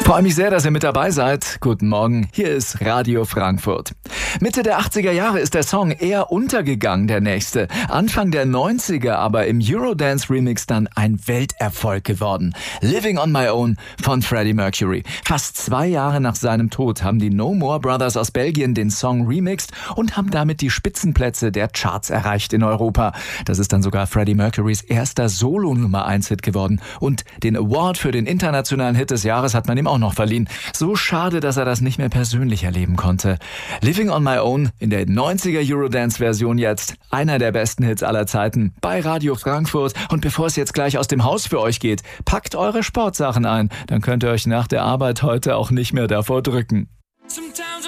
Freue mich sehr, dass ihr mit dabei seid. Guten Morgen, hier ist Radio Frankfurt. Mitte der 80er Jahre ist der Song eher untergegangen, der nächste. Anfang der 90er aber im Eurodance-Remix dann ein Welterfolg geworden. Living on My Own von Freddie Mercury. Fast 2 Jahre nach seinem Tod haben die No More Brothers aus Belgien den Song remixed und haben damit die Spitzenplätze der Charts erreicht in Europa. Das ist dann sogar Freddie Mercurys erster Solo-Nummer-1-Hit geworden. Und den Award für den internationalen Hit des Jahres hat man ihm auch noch verliehen. So schade, dass er das nicht mehr persönlich erleben konnte. Living on My Own in der 90er Eurodance-Version jetzt. Einer der besten Hits aller Zeiten bei Radio Frankfurt. Und bevor es jetzt gleich aus dem Haus für euch geht, packt eure Sportsachen ein. Dann könnt ihr euch nach der Arbeit heute auch nicht mehr davor drücken.